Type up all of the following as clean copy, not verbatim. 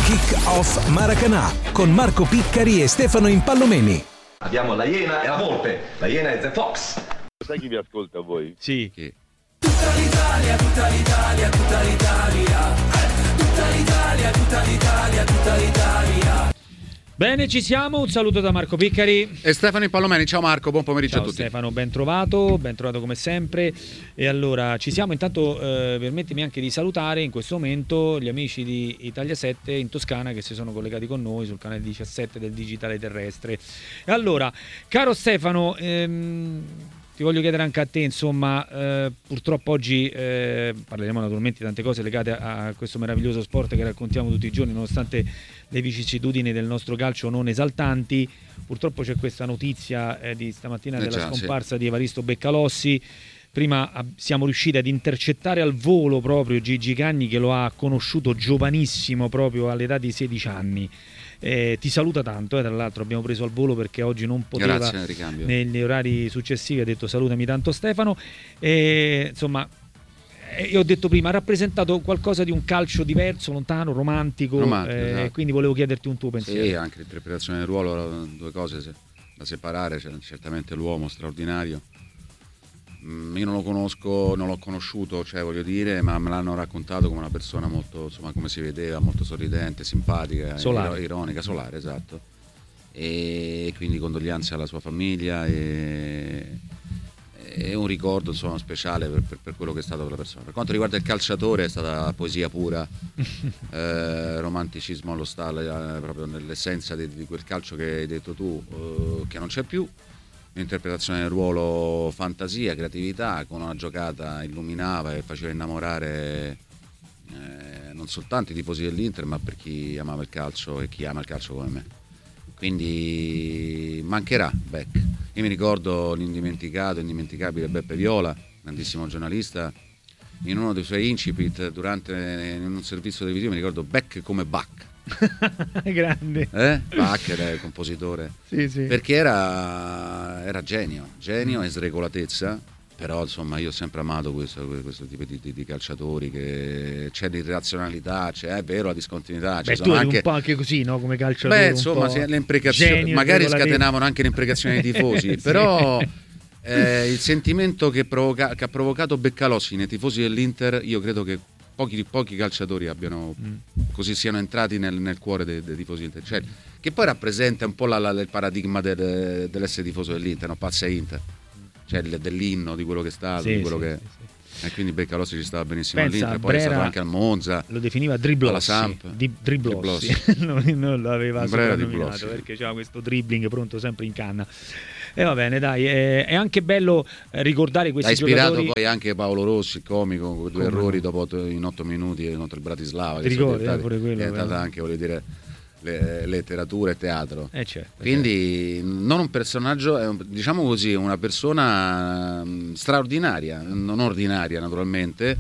Kick Off Maracanã con Marco Piccari e Stefano Impallomeni. Abbiamo la Iena e la Volpe. La Iena è The Fox. Sai chi vi ascolta a voi? Sì. Chi? Tutta l'Italia, tutta l'Italia, tutta l'Italia. Tutta l'Italia, tutta l'Italia, tutta l'Italia. Bene, ci siamo. Un saluto da Marco Piccari e Stefano Impallomeni. Ciao Marco, buon pomeriggio Ciao a tutti. Stefano, ben trovato come sempre. E allora ci siamo. Intanto permettimi anche di salutare in questo momento gli amici di Italia 7 in Toscana che si sono collegati con noi sul canale 17 del Digitale Terrestre. E allora, caro Stefano, ti voglio chiedere anche a te, insomma, purtroppo oggi parleremo naturalmente di tante cose legate a questo meraviglioso sport che raccontiamo tutti i giorni, nonostante le vicissitudini del nostro calcio non esaltanti. Purtroppo c'è questa notizia di stamattina della scomparsa di Evaristo Beccalossi. Prima siamo riusciti ad intercettare al volo proprio Gigi Cagni, che lo ha conosciuto giovanissimo, proprio all'età di 16 anni. Ti saluta tanto, tra l'altro abbiamo preso al volo perché oggi non poteva. Grazie, negli orari successivi ha detto salutami tanto Stefano, insomma io ho detto prima ha rappresentato qualcosa di un calcio diverso, lontano, romantico, esatto. Quindi volevo chiederti un tuo pensiero. Sì, anche l'interpretazione del ruolo, due cose da separare. Certamente l'uomo straordinario, io non lo conosco, non l'ho conosciuto, voglio dire, ma me l'hanno raccontato come una persona molto, insomma, come si vedeva, molto sorridente, simpatica, ironica, solare, esatto. E quindi condoglianze alla sua famiglia e un ricordo, insomma, speciale per quello che è stato quella persona. Per quanto riguarda il calciatore è stata poesia pura, romanticismo allo stallo, proprio nell'essenza di quel calcio che hai detto tu, che non c'è più. L'interpretazione del ruolo, fantasia, creatività, con una giocata illuminava e faceva innamorare non soltanto i tifosi dell'Inter, ma per chi amava il calcio e chi ama il calcio come me. Quindi mancherà Beck. Io mi ricordo indimenticabile Beppe Viola, grandissimo giornalista, in uno dei suoi incipit in un servizio televisivo mi ricordo Beck come Bach. Grande. Bach era il compositore, sì. Perché era genio e sregolatezza. Però insomma io ho sempre amato questo tipo di calciatori, che c'è l'irrazionalità, è vero, la discontinuità. Beh, tu eri un po' anche così, no? Come calciatore. Beh, insomma, le imprecazioni magari scatenavano anche le imprecazioni dei tifosi, sì. Però il sentimento che ha provocato Beccalossi nei tifosi dell'Inter, io credo che pochi calciatori abbiano così siano entrati nel cuore dei tifosi dell'Inter, che poi rappresenta un po' il paradigma dell'essere tifoso dell'Inter, no? Pazza Inter, dell'inno, di quello che è stato, sì, di quello che sì. E quindi Beccalossi ci stava benissimo all'Inter, poi Brera, è stato anche al Monza, lo definiva driblossi, alla Samp. driblossi. non l'aveva soprannominato perché c'era questo dribbling pronto sempre in canna. E va bene, dai, è anche bello ricordare questi giocatori. Ha ispirato poi anche Paolo Rossi, il comico, con 2 errori in 8 minuti contro il Bratislava. Ti ricordi? Pure quello. È stata anche, voglio dire, letteratura e teatro. Certo, quindi non un personaggio, diciamo così, una persona straordinaria, non ordinaria naturalmente,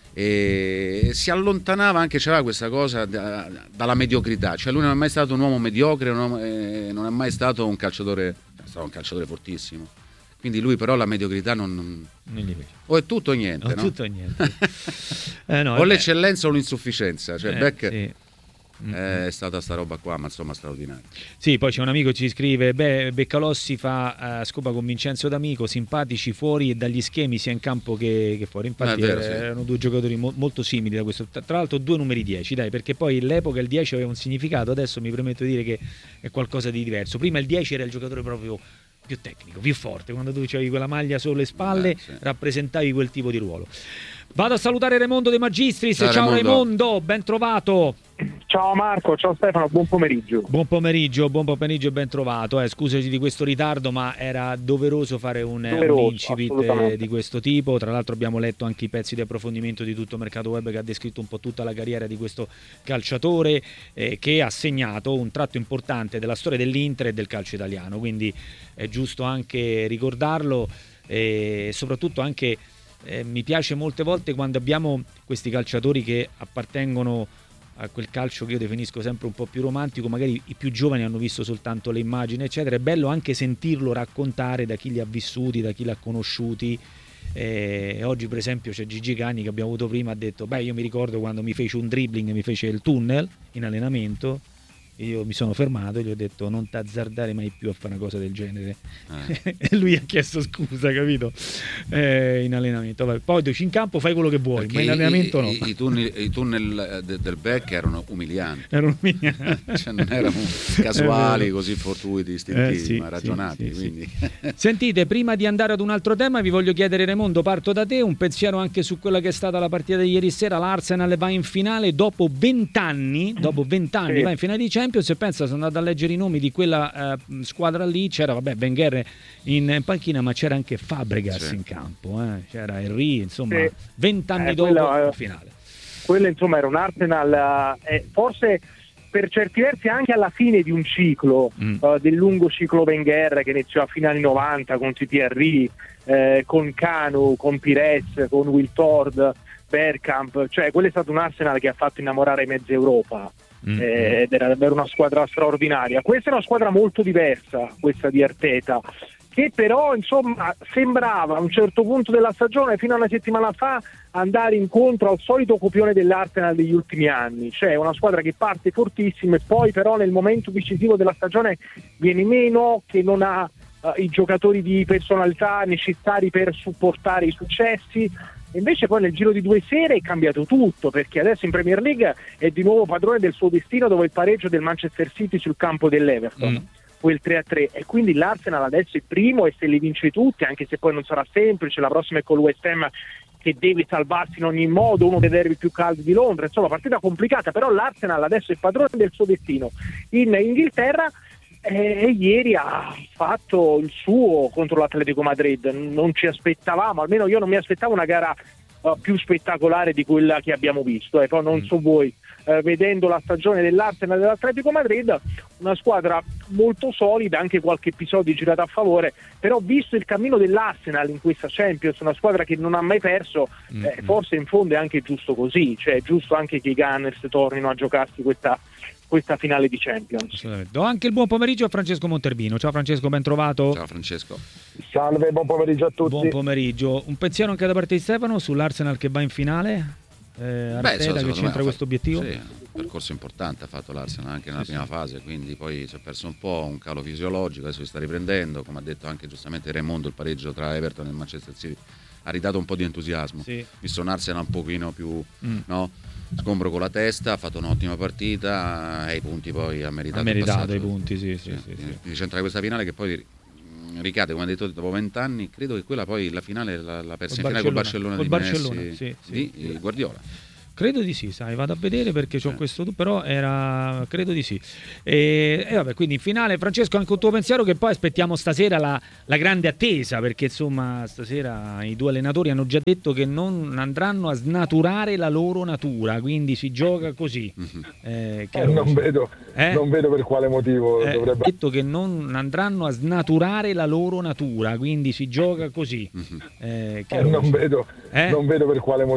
e si allontanava anche, c'era questa cosa dalla mediocrità, lui non è mai stato un uomo mediocre, non è mai stato un calciatore, è stato un calciatore fortissimo. Quindi lui però la mediocrità non gli piace. O è tutto o niente, no? Tutto o niente. O l'eccellenza o l'insufficienza, Beck sì. È stata sta roba qua, ma insomma straordinaria. Sì, poi c'è un amico che ci scrive: Beccalossi fa scopa con Vincenzo D'Amico, simpatici fuori e dagli schemi sia in campo che fuori. Infatti erano 2 giocatori molto simili da questo. Tra l'altro 2 numeri 10, dai, perché poi all'epoca il 10 aveva un significato, adesso mi permetto di dire che è qualcosa di diverso. Prima il 10 era il giocatore proprio più tecnico, più forte, quando tu avevi quella maglia sulle spalle rappresentavi quel tipo di ruolo. Vado a salutare Raimondo De Magistris. Ciao Raimondo, ben trovato. Ciao Marco, ciao Stefano, buon pomeriggio. Buon pomeriggio, ben trovato. Scusaci di questo ritardo, ma era doveroso fare un incipit di questo tipo. Tra l'altro abbiamo letto anche i pezzi di approfondimento di Tutto Mercato Web, che ha descritto un po' tutta la carriera di questo calciatore, che ha segnato un tratto importante della storia dell'Inter e del calcio italiano, quindi è giusto anche ricordarlo, e soprattutto anche mi piace molte volte quando abbiamo questi calciatori che appartengono a quel calcio che io definisco sempre un po' più romantico, magari i più giovani hanno visto soltanto le immagini eccetera, è bello anche sentirlo raccontare da chi li ha vissuti, da chi li ha conosciuti, Oggi per esempio c'è Gigi Cagni che abbiamo avuto prima, ha detto io mi ricordo quando mi fece un dribbling, mi fece il tunnel in allenamento, io mi sono fermato e gli ho detto non t'azzardare mai più a fare una cosa del genere e lui ha chiesto scusa, capito? In allenamento. Vabbè, poi tu in campo fai quello che vuoi, Perché ma in allenamento no. I tunnel del Beck erano umilianti. Cioè, non erano casuali, così fortuiti, istintivi, ma ragionati. Quindi. Sentite, prima di andare ad un altro tema vi voglio chiedere, Raimondo, parto da te, un pensiero anche su quella che è stata la partita di ieri sera. L'Arsenal va in finale dopo 20 anni va in finale di Champions. Se pensa, sono andato a leggere i nomi di quella squadra lì, c'era Wenger in panchina, ma c'era anche Fabregas in campo, c'era Henry, insomma, 20 anni dopo la finale. Quello insomma era un Arsenal forse per certi versi anche alla fine di un ciclo, del lungo ciclo Wenger che iniziò a fine anni 90 con Thierry, con Kanu, con Pires, con Wiltord, Bergkamp, cioè quello è stato un Arsenal che ha fatto innamorare mezza Europa. Ed era davvero una squadra straordinaria. Questa è una squadra molto diversa, questa di Arteta, che però insomma sembrava a un certo punto della stagione, fino a una settimana fa, andare incontro al solito copione dell'Arsenal degli ultimi anni, cioè una squadra che parte fortissimo e poi però nel momento decisivo della stagione viene meno, che non ha i giocatori di personalità necessari per supportare i successi. Invece poi nel giro di 2 sere è cambiato tutto, perché adesso in Premier League è di nuovo padrone del suo destino, dopo il pareggio del Manchester City sul campo dell'Everton, quel 3-3, e quindi l'Arsenal adesso è primo e se li vince tutti, anche se poi non sarà semplice, la prossima è con l'West Ham che deve salvarsi in ogni modo, uno dei derby più caldi di Londra, insomma partita complicata, però l'Arsenal adesso è padrone del suo destino in Inghilterra. E ieri ha fatto il suo contro l'Atletico Madrid, non ci aspettavamo, almeno io non mi aspettavo una gara più spettacolare di quella che abbiamo visto, e poi non so voi, vedendo la stagione dell'Arsenal e dell'Atletico Madrid, una squadra molto solida, anche qualche episodio girato a favore, però visto il cammino dell'Arsenal in questa Champions, una squadra che non ha mai perso, forse in fondo è anche giusto così, cioè è giusto anche che i Gunners tornino a giocarsi questa finale di Champions. Do anche il buon pomeriggio a Francesco Monterbino. Ciao Francesco, ben trovato. Ciao Francesco. Salve, buon pomeriggio a tutti. Buon pomeriggio. Un pensiero anche da parte di Stefano sull'Arsenal che va in finale? Arteta che c'entra questo obiettivo? Sì, un percorso importante ha fatto l'Arsenal anche nella prima fase, quindi poi si è perso un po' un calo fisiologico, adesso si sta riprendendo, come ha detto anche giustamente Raimondo, il pareggio tra Everton e Manchester City ha ridato un po' di entusiasmo, visto un Arsenal un pochino più sgombro con la testa, ha fatto un'ottima partita e i punti poi ha meritato i punti, sì. Di centrare questa finale che poi ricade, come ha detto, dopo 20 anni, credo che quella poi la finale la persa in finale col Barcellona di Messi, di Guardiola. Credo di sì, sai, vado a vedere perché c'ho questo, però credo di sì. E vabbè, quindi in finale, Francesco, anche un tuo pensiero, che poi aspettiamo stasera la grande attesa, perché insomma stasera i 2 allenatori hanno già detto che non andranno a snaturare la loro natura, quindi si gioca così. Non vedo per quale motivo dovrebbe. Detto che non andranno a snaturare la loro natura, quindi si gioca così. Non vedo per quale